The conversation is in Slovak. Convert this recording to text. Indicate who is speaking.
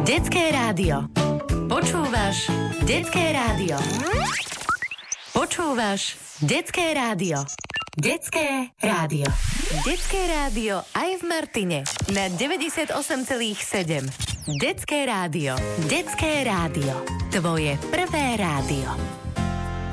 Speaker 1: Detské rádio. Počúvaš Detské rádio. Počúvaš Detské rádio. Detské rádio. Detské rádio aj v Martine na 98,7. Detské rádio. Detské rádio. Tvoje prvé rádio.